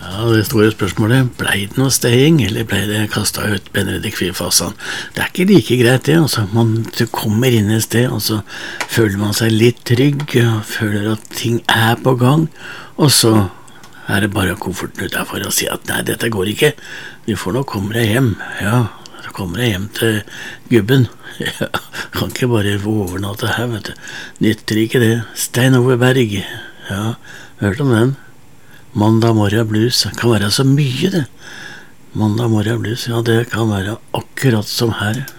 Ja, det store spørsmålet, ble det noe staying, eller ble det kastet ut Benedikt Fyrfassan? Det er ikke like greit det, altså. Du kommer inn et sted, og så føler man seg litt trygg, og føler at ting er på gang, og så er det bare komforten utenfor å si at nei, dette går ikke, du får nok komme deg hjem, ja, så kommer jeg hjem til gubben, ja, kan ikke bare overnatte her, vet du, nytter ikke det, Stein Ove Berg, ja, hørt om den? Mandag morgen blues, kan være så mye det. Mandag morgen blues, ja det kan være akkurat som her.